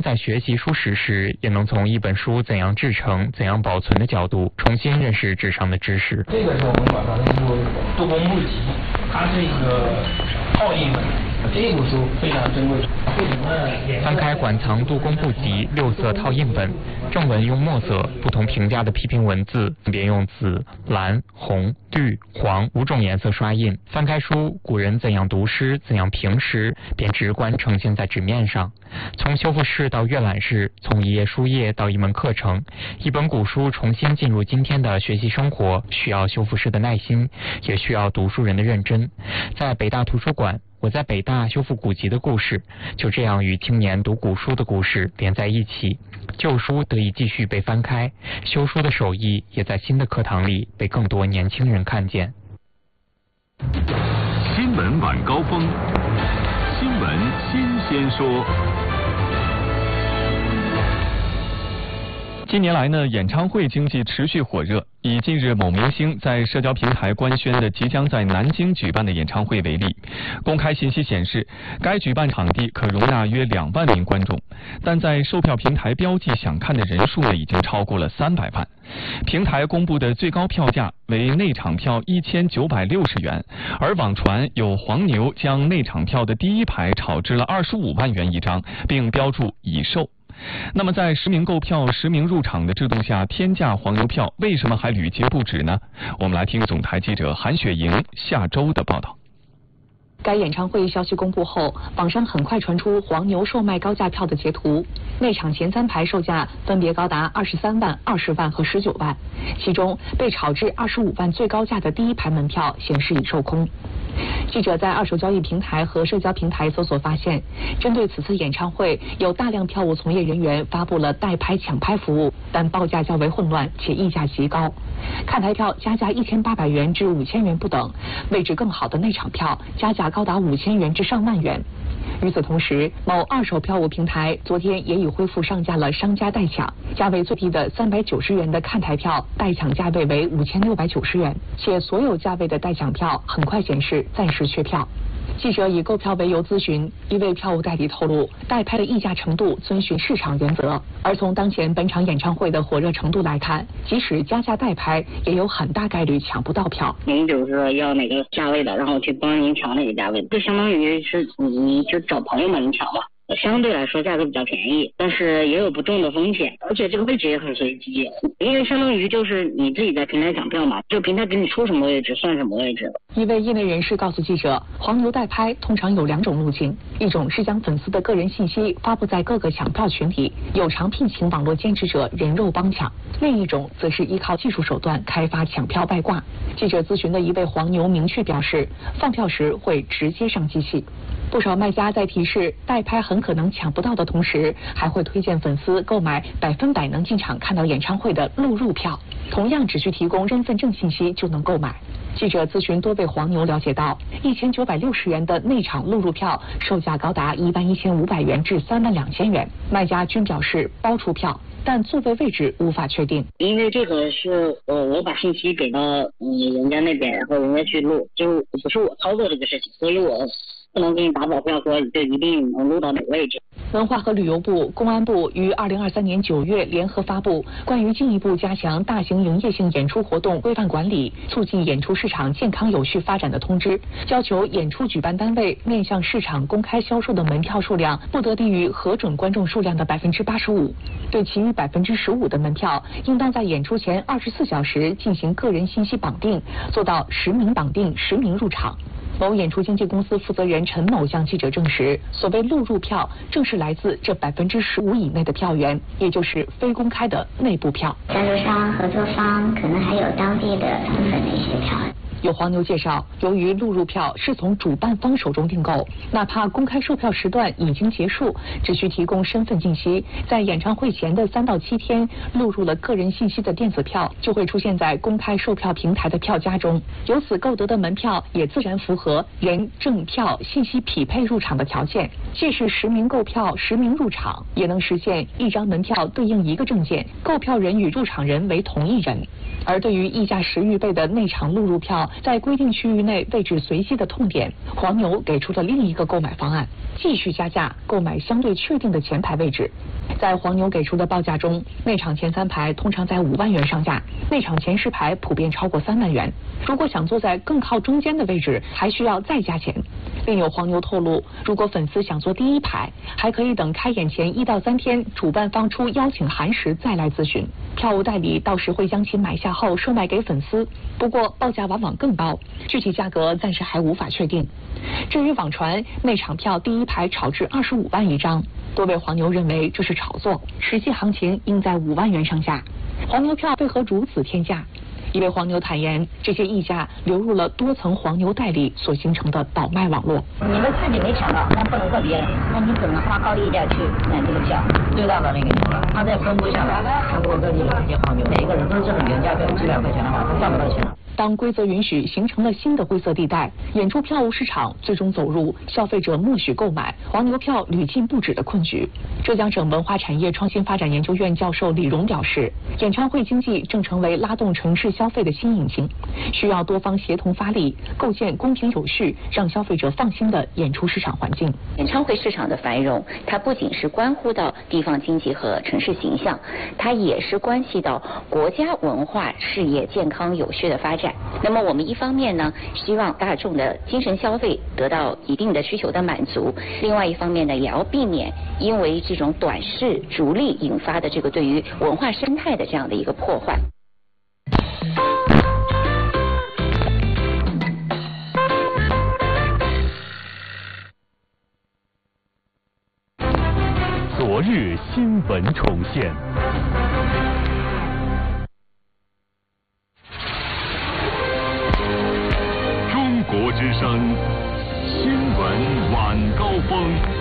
在学习书史时，也能从一本书怎样制成、怎样保存的角度，重新认识纸上的知识。 这个是我们管它的杜工部集，它是一个奥印本，这部书非常珍贵。 翻开馆藏杜工部集6色套印本，正文用墨色，不同评价的批评文字分别用紫、蓝、红、绿、黄5种颜色刷印。翻开书，古人怎样读诗、怎样评诗，便直观呈现在纸面上。从修复式到阅览式，从一页书页到一门课程，一本古书重新进入今天的学习生活，需要修复师的耐心，也需要读书人的认真。在北大图书馆，我在北大修复古籍的故事，就这样与青年读古书的故事连在一起。旧书得以继续被翻开，修书的手艺也在新的课堂里被更多年轻人看见。 新闻晚高峰，新闻新鲜说。 近年来呢，演唱会经济持续火热。以近日某明星在社交平台官宣的即将在南京举办的演唱会为例，公开信息显示，该举办场地可容纳约2万名观众，但在售票平台标记想看的人数呢，已经超过了300万。平台公布的最高票价为内场票1960元，而网传有黄牛将内场票的第一排炒至了25万元一张，并标注已售。那么在实名购票、实名入场的制度下，天价黄牛票为什么还屡禁不止呢？我们来听总台记者韩雪莹下周的报道。 该演唱会消息公布后，网上很快传出黄牛售卖高价票的截图。内场前3排售价分别高达23万、20万和19万，其中被炒至25万最高价的第一排门票显示已售空。记者在二手交易平台和社交平台搜索发现，针对此次演唱会，有大量票务从业人员发布了代拍抢拍服务，但报价较为混乱且溢价极高。看台票加价1800元至5000元不等，位置更好的内场票加价高达5000元至上万元。与此同时，某二手票务平台昨天也已恢复上架了商家代抢，价位最低的390元的看台票代抢价位为5690元，且所有价位的代抢票很快显示暂时缺票。记者以购票为由咨询，一位票务代理透露，代拍的议价程度遵循市场原则，而从当前本场演唱会的火热程度来看，即使加价代拍，也有很大概率抢不到票。 您比如说要哪个价位的，然后去帮您抢哪个价位，就相当于是你就找朋友帮您抢嘛。相对来说价格比较便宜，但是也有不重的风险，而且这个位置也很随机，因为相当于就是你自己在平台抢票嘛，就平台给你出什么位置算什么位置。 一位业内人士告诉记者，黄牛代拍通常有2种路径，一种是将粉丝的个人信息发布在各个抢票群里，有偿聘请网络兼职者人肉帮抢；另一种则是依靠技术手段开发抢票外挂。记者咨询的一位黄牛明确表示，放票时会直接上机器。不少卖家在提示代拍很可能抢不到的同时，还会推荐粉丝购买100%能进场看到演唱会的录入票，同样只需提供身份证信息就能购买。记者咨询多位黄牛了解到，1960元的内场录入票售价高达11500元至32000元，卖家均表示包出票，但座位位置无法确定。 因为这个是我把信息给到人家那边，然后人家去录，就不是我操作这个事情，所以我不能给你打保票说就一定能录到哪个位置。 文化和旅游部、公安部于2023年9月联合发布关于进一步加强大型营业性演出活动规范管理，促进演出市场健康有序发展的通知，要求演出举办单位面向市场公开销售的门票数量不得低于核准观众数量的85%，对其余15%的门票，应当在演出前24小时进行个人信息绑定，做到实名绑定、实名入场。某演出经纪公司负责人陈某向记者证实，所谓录入票正是来自这15%以内的票源，也就是非公开的内部票。 赞助商、合作方可能还有当地的身份的一些票。 有黄牛介绍，由于录入票是从主办方手中订购，哪怕公开售票时段已经结束，只需提供身份信息，在演唱会前的3到7天录入了个人信息的电子票，就会出现在公开售票平台的票夹中，由此购得的门票也自然符合人证票信息匹配入场的条件。既是实名购票、实名入场，也能实现一张门票对应一个证件，购票人与入场人为同一人。而对于溢价10余倍的内场录入票， 在规定区域内位置随机的痛点，黄牛给出了另一个购买方案，继续加价购买相对确定的前排位置。在黄牛给出的报价中，内场前3排通常在5万元上下，内场前10排普遍超过3万元。如果想坐在更靠中间的位置，还需要再加钱。另有黄牛透露，如果粉丝想坐第1排，还可以等开演前1到3天，主办方出邀请函时再来咨询。票务代理到时会将其买下后售卖给粉丝，不过报价往往更高，具体价格暂时还无法确定。至于网传内场票第1排炒至25万一张，多位黄牛认为这是炒作，实际行情应在5万元上下。黄牛票为何如此天价？一位黄牛坦言，这些溢价流入了多层黄牛代理所形成的倒卖网络。 你们自己没抢到，那不能怪别人，那你只能花高溢价去买这个票。最大的那个情况，他再分布下来，全国各地的这些黄牛，每一个人都是这种原价给几百块钱的话，他赚不到钱了。 当规则允许形成了新的灰色地带，演出票务市场最终走入消费者默许购买、黄牛票屡禁不止的困局。浙江省文化产业创新发展研究院教授李荣表示，演唱会经济正成为拉动城市消费的新引擎，需要多方协同发力，构建公平有序、让消费者放心的演出市场环境。 演唱会市场的繁荣，它不仅是关乎到地方经济和城市形象，它也是关系到国家文化事业健康有序的发展。那么我们一方面呢，希望大众的精神消费得到一定的需求的满足；另外一方面呢，也要避免因为这种短视逐利引发的这个对于文化生态的这样的一个破坏。 昨日新闻重现。中国之声新闻晚高峰。